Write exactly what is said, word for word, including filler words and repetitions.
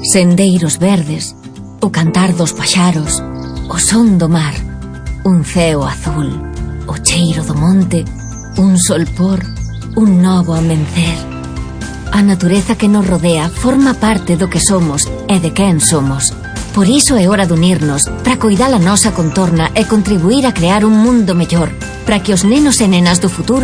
Sendeiros verdes, o cantar dos paxaros, o son do mar, un ceo azul, o cheiro do monte, un solpor, un novo amencer. A natureza que nos rodea forma parte do que somos e de quen somos. Por iso é hora de unirnos para coidar a nosa contorna e contribuir a crear un mundo mellor, para que os nenos e nenas do futuro